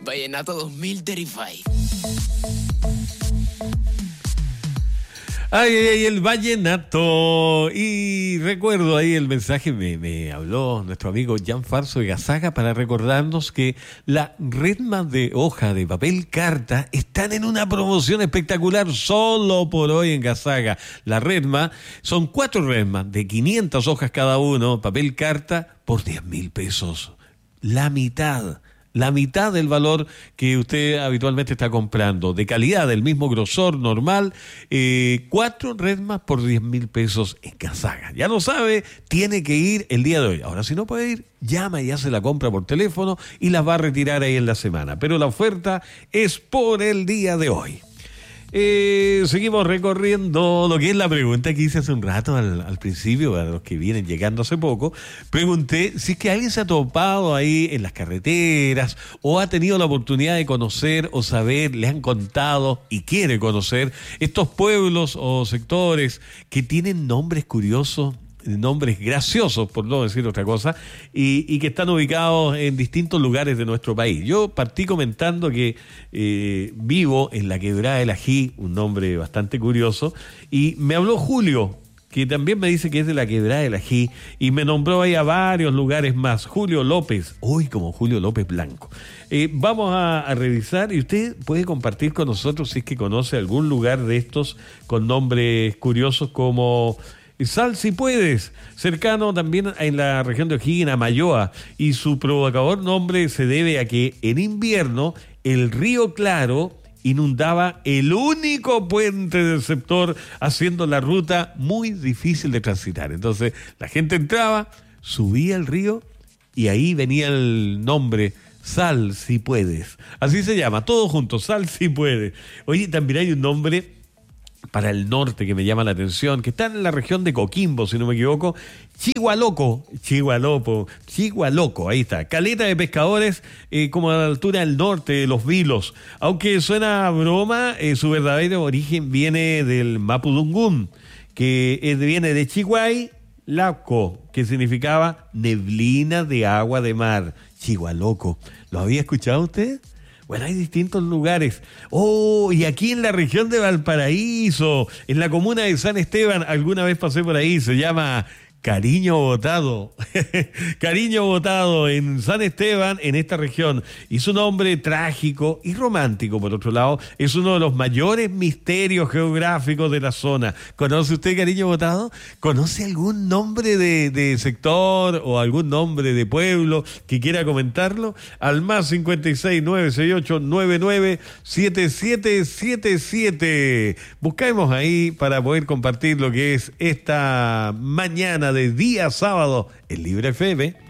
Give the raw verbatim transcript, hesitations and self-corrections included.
Vallenato dos mil veinticinco. Ay, ay, ay, el vallenato. Y recuerdo ahí el mensaje, me, me habló nuestro amigo Jan Farso de Gazaga para recordarnos que las redmas de hoja de papel carta están en una promoción espectacular solo por hoy en Gazaga. La redma son cuatro redmas de quinientas hojas cada uno, papel carta, por diez mil pesos. La mitad. La mitad del valor que usted habitualmente está comprando, de calidad, del mismo grosor normal, eh, cuatro redmas por diez mil pesos en Gazaga. Ya lo sabe, tiene que ir el día de hoy. Ahora, si no puede ir, llama y hace la compra por teléfono y las va a retirar ahí en la semana. Pero la oferta es por el día de hoy. Eh, seguimos recorriendo lo que es la pregunta que hice hace un rato al, al principio, a los que vienen llegando hace poco. Pregunté si es que alguien se ha topado ahí en las carreteras o ha tenido la oportunidad de conocer o saber, le han contado y quiere conocer estos pueblos o sectores que tienen nombres curiosos, nombres graciosos, por no decir otra cosa, y, y que están ubicados en distintos lugares de nuestro país. Yo partí comentando que eh, vivo en la Quebrada del Ají, un nombre bastante curioso, y me habló Julio, que también me dice que es de la Quebrada del Ají, y me nombró ahí a varios lugares más. Julio López, hoy como Julio López Blanco. Eh, vamos a, a revisar, y usted puede compartir con nosotros si es que conoce algún lugar de estos con nombres curiosos como Sal si puedes, cercano también en la región de O'Higgins, Amayoa, y su provocador nombre se debe a que en invierno el río Claro inundaba el único puente del sector, haciendo la ruta muy difícil de transitar. Entonces la gente entraba, subía el río y ahí venía el nombre Sal si puedes. Así se llama, todo junto, Sal si puedes. Oye, también hay un nombre para el norte que me llama la atención, que está en la región de Coquimbo, si no me equivoco, Chihualoco, Chihualopo, Chihualoco, ahí está, caleta de pescadores, eh, como a la altura del norte de Los Vilos. Aunque suena a broma, eh, su verdadero origen viene del Mapudungún, que eh, viene de Chihuay, Laco, que significaba neblina de agua de mar. Chihualoco, ¿lo había escuchado usted? Bueno, hay distintos lugares. Oh, y aquí en la región de Valparaíso, en la comuna de San Esteban, alguna vez pasé por ahí, se llama Cariño Botado. Cariño Botado en San Esteban, en esta región. Y su nombre trágico y romántico, por otro lado, es uno de los mayores misterios geográficos de la zona. ¿Conoce usted Cariño Botado? ¿Conoce algún nombre de, de sector o algún nombre de pueblo que quiera comentarlo? Al más cincuenta y seis, nueve seis ocho, nueve nueve siete siete siete siete. Buscamos ahí para poder compartir lo que es esta mañana de día sábado en Libre F M.